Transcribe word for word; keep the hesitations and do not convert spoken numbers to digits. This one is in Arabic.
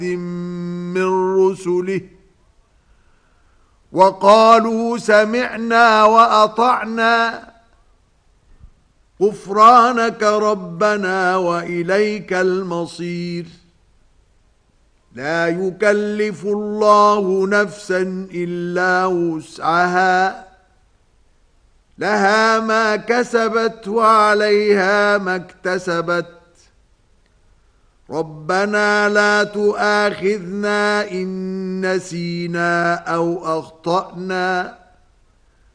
من رسله وقالوا سمعنا وأطعنا غفرانك ربنا وإليك المصير لا يكلف الله نفسا إلا وسعها لها ما كسبت وعليها ما اكتسبت ربنا لا تؤاخذنا إن نسينا أو أخطأنا